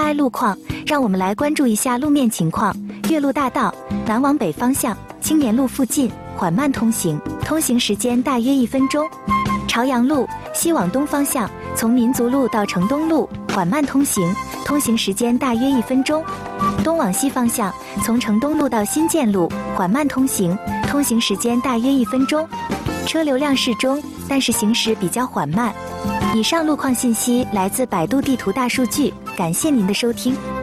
爱路况，让我们来关注一下路面情况。岳麓大道南往北方向，青年路附近缓慢通行，通行时间大约1分钟。朝阳路西往东方向，从民族路到城东路缓慢通行，通行时间大约1分钟。东往西方向，从城东路到新建路缓慢通行，通行时间大约1分钟。车流量适中，但是行驶比较缓慢。以上路况信息来自百度地图大数据，感谢您的收听。